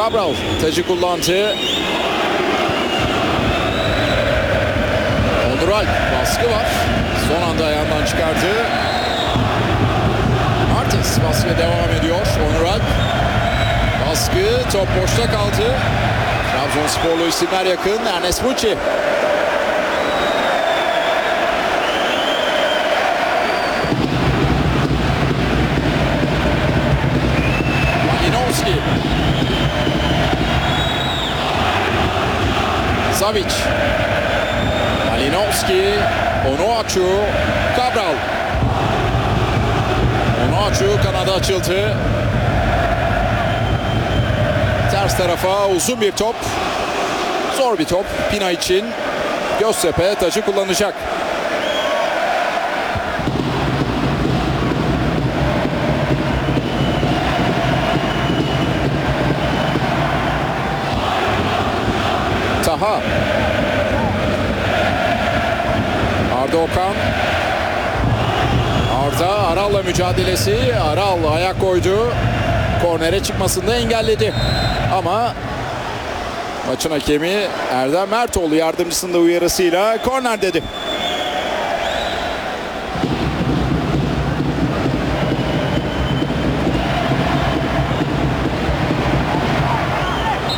Cabral tacı kullandı. Onur Alp baskı var. Son anda ayağından çıkardı. Martins baskıya devam ediyor. Onur Alp. Baskı, top boşta kaldı. Trabzonsporlu isimler yakın. Ernest Muçi. Malinowski. Savic. Malinowski. Onuachu. Cabral. Onuachu kanada açıldı. Ters tarafa uzun bir top. Zor bir top. Pina için. Göztepe taçı kullanacak. Taha. Arda Okan. Arda Aral'la mücadelesi. Aral ayak koydu. Kornere çıkmasını da engelledi. Ama maçın hakemi Erdem Mertoğlu yardımcısının da uyarısıyla korner dedi.